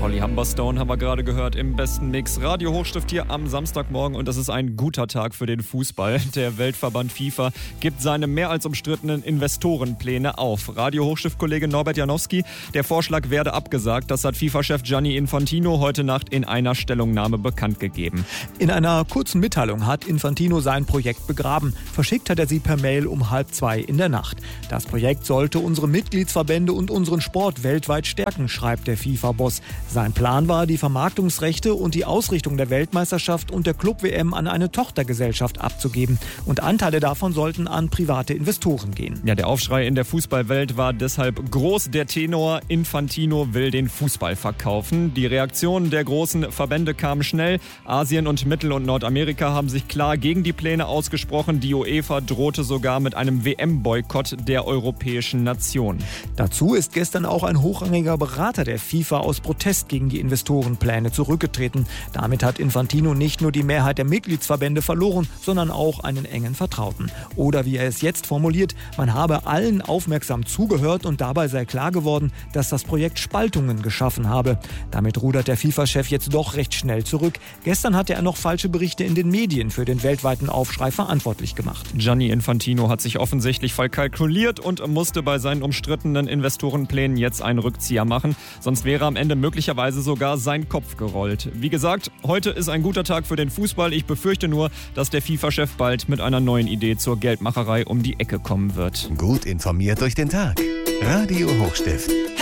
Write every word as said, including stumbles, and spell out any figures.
Holly Humberstone haben wir gerade gehört im besten Mix. Radio Hochstift hier am Samstagmorgen und das ist ein guter Tag für den Fußball. Der Weltverband FIFA gibt seine mehr als umstrittenen Investorenpläne auf. Radio Hochstift-Kollege Norbert Janowski, der Vorschlag werde abgesagt. Das hat FIFA-Chef Gianni Infantino heute Nacht in einer Stellungnahme bekannt gegeben. In einer kurzen Mitteilung hat Infantino sein Projekt begraben. Verschickt hat er sie per Mail um halb zwei in der Nacht. Das Projekt sollte unsere Mitgliedsverbände und unseren Sport weltweit stärken, schreibt der FIFA-Boss. Sein Plan war, die Vermarktungsrechte und die Ausrichtung der Weltmeisterschaft und der Club-W M an eine Tochtergesellschaft abzugeben. Und Anteile davon sollten an private Investoren gehen. Ja, der Aufschrei in der Fußballwelt war deshalb groß. Der Tenor Infantino will den Fußball verkaufen. Die Reaktionen der großen Verbände kamen schnell. Asien und Mittel- und Nordamerika haben sich klar gegen die Pläne ausgesprochen. Die UEFA drohte sogar mit einem W M-Boykott der europäischen Nationen. Dazu ist gestern auch ein hochrangiger Berater der FIFA aus Protest gegen die Investorenpläne zurückgetreten. Damit hat Infantino nicht nur die Mehrheit der Mitgliedsverbände verloren, sondern auch einen engen Vertrauten. Oder wie er es jetzt formuliert, man habe allen aufmerksam zugehört und dabei sei klar geworden, dass das Projekt Spaltungen geschaffen habe. Damit rudert der FIFA-Chef jetzt doch recht schnell zurück. Gestern hatte er noch falsche Berichte in den Medien für den weltweiten Aufschrei verantwortlich gemacht. Gianni Infantino hat sich offensichtlich verkalkuliert und musste bei seinen umstrittenen Investorenplänen jetzt einen Rückzieher machen. Sonst wäre am Ende möglicherweise sogar sein Kopf gerollt. Wie gesagt, heute ist ein guter Tag für den Fußball. Ich befürchte nur, dass der FIFA-Chef bald mit einer neuen Idee zur Geldmacherei um die Ecke kommen wird. Gut informiert durch den Tag. Radio Hochstift.